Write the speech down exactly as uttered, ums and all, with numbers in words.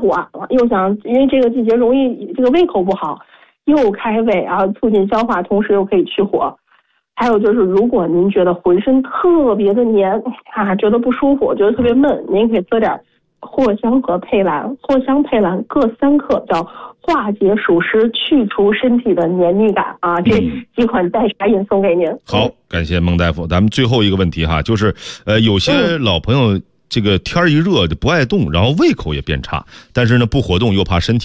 不完了，又想因为这个季节容易这个胃口不好，又开胃啊，促进消化，同时又可以去火。还有就是，如果您觉得浑身特别的黏啊，觉得不舒服，觉得特别闷，您可以喝点藿香和佩兰，藿香佩兰各三克，叫化解暑湿，去除身体的黏腻感啊。这几款代茶饮送给您。 好，感谢孟大夫。咱们最后一个问题哈，就是呃，有些老朋友这个天一热就不爱动，然后胃口也变差，但是呢不活动又怕身体